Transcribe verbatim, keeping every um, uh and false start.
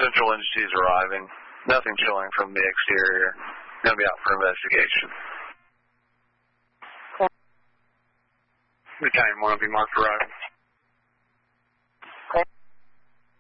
Central Entities arriving. Nothing showing from the exterior. Going to be out for investigation. Battalion one will be marked arriving.